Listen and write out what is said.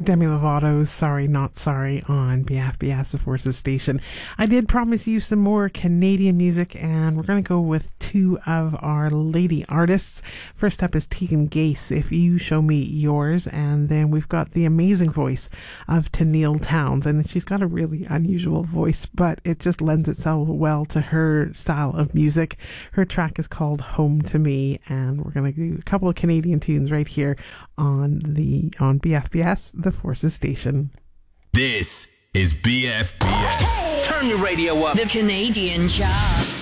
Demi Lovato's Sorry Not Sorry on BFBS, the Forces Station. I did promise you some more Canadian music, and we're going to go with two of our lady artists. First up is Tegan Gase, If You Show Me Yours, and then we've got the amazing voice of Tenille Townes, and she's got a really unusual voice, but it just lends itself well to her style of music. Her track is called Home to Me, and we're going to do a couple of Canadian tunes right here on BFBS, the Forces Station. This is BFBS. Turn your radio up. The Canadian charts.